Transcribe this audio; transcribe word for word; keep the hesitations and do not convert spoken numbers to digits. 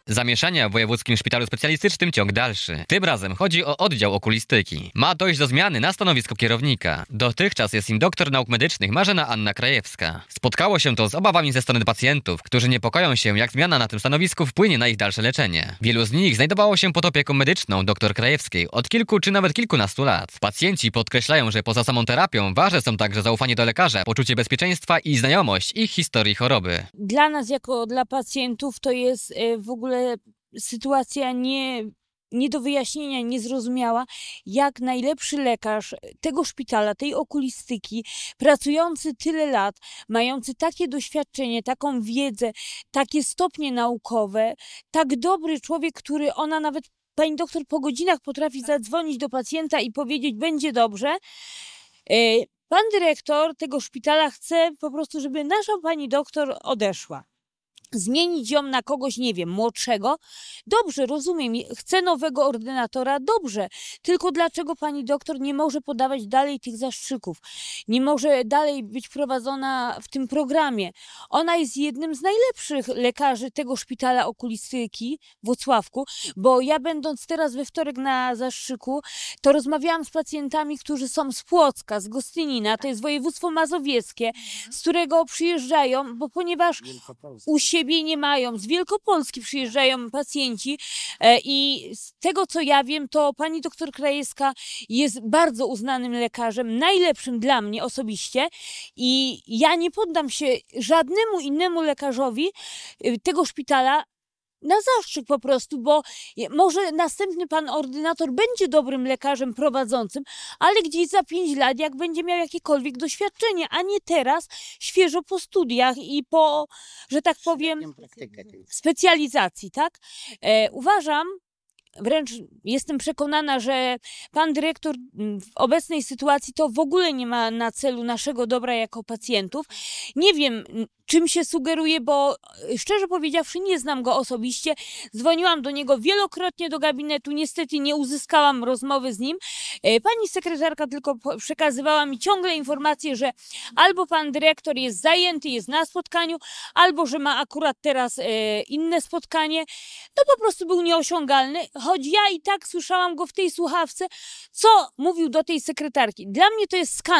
Zamieszania w Wojewódzkim Szpitalu Specjalistycznym ciąg dalszy. Tym razem chodzi o oddział okulistyki. Ma dojść do zmiany na stanowisku kierownika. Dotychczas jest nim doktor nauk medycznych Marzena Anna Krajewska. Spotkało się to z obawami ze strony pacjentów, którzy niepokoją się, jak zmiana na tym stanowisku wpłynie na ich dalsze leczenie. Wielu z nich znajdowało się pod opieką medyczną dr Krajewskiej od kilku czy nawet kilkunastu lat. Pacjenci podkreślają, że poza samą terapią ważne są także zaufanie do lekarza, poczucie bezpieczeństwa i znajomość ich historii choroby. Dla nas, jako dla pacjentów, to jest w ogóle sytuacja nie, nie do wyjaśnienia, niezrozumiała, jak najlepszy lekarz tego szpitala, tej okulistyki, pracujący tyle lat, mający takie doświadczenie, taką wiedzę, takie stopnie naukowe, tak dobry człowiek, który ona nawet, pani doktor, po godzinach potrafi zadzwonić do pacjenta i powiedzieć: będzie dobrze. Pan dyrektor tego szpitala chce po prostu, żeby nasza pani doktor odeszła. Zmienić ją na kogoś, nie wiem, młodszego. Dobrze, rozumiem, chce nowego ordynatora, dobrze. Tylko dlaczego pani doktor nie może podawać dalej tych zastrzyków? Nie może dalej być prowadzona w tym programie. Ona jest jednym z najlepszych lekarzy tego szpitala okulistyki w Włocławku, bo ja, będąc teraz we wtorek na zastrzyku, to rozmawiałam z pacjentami, którzy są z Płocka, z Gostynina, to jest województwo mazowieckie, z którego przyjeżdżają, bo ponieważ u siebie nie mają. Z Wielkopolski przyjeżdżają pacjenci i z tego, co ja wiem, to pani doktor Krajewska jest bardzo uznanym lekarzem, najlepszym dla mnie osobiście, i ja nie poddam się żadnemu innemu lekarzowi tego szpitala na zastrzyk po prostu, bo może następny pan ordynator będzie dobrym lekarzem prowadzącym, ale gdzieś za pięć lat, jak będzie miał jakiekolwiek doświadczenie, a nie teraz, świeżo po studiach i po, że tak powiem, specjalizacji, tak? E, uważam, wręcz jestem przekonana, że pan dyrektor w obecnej sytuacji to w ogóle nie ma na celu naszego dobra jako pacjentów. Nie wiem, czym się sugeruje, bo szczerze powiedziawszy nie znam go osobiście. Dzwoniłam do niego wielokrotnie do gabinetu, niestety nie uzyskałam rozmowy z nim. Pani sekretarka tylko przekazywała mi ciągle informacje, że albo pan dyrektor jest zajęty, jest na spotkaniu, albo że ma akurat teraz inne spotkanie. To po prostu był nieosiągalny, choć ja i tak słyszałam go w tej słuchawce, co mówił do tej sekretarki. Dla mnie to jest skandal.